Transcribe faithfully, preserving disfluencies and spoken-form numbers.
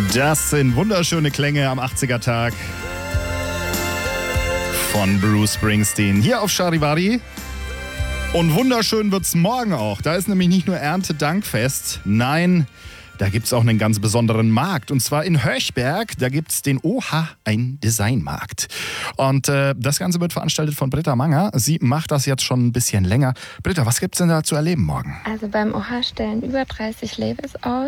Das sind wunderschöne Klänge am achtziger-Tag von Bruce Springsteen hier auf Charivari. Und wunderschön wird's morgen auch. Da ist nämlich nicht nur Erntedankfest, nein, da gibt's auch einen ganz besonderen Markt. Und zwar in Höchberg, da gibt's den O H ein Designmarkt. Und äh, das Ganze wird veranstaltet von Britta Manger. Sie macht das jetzt schon ein bisschen länger. Britta, was gibt's denn da zu erleben morgen? Also beim O H stellen über dreißig Labels aus.